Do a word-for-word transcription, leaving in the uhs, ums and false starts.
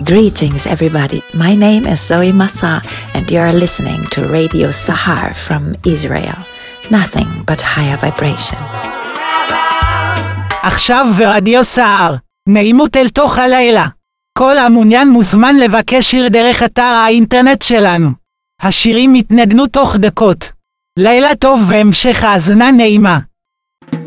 Greetings everybody, my name is Zoe Massa and you are listening to Radio Sahar from Israel. Nothing but higher vibrations. עכשיו ברדיו סער, נעימות אל תוך הלילה. כל המעוניין מוזמן לבקש שיר דרך אתר האינטרנט שלנו. השירים יתנגנו תוך דקות. לילה טוב והמשך האזנה נעימה.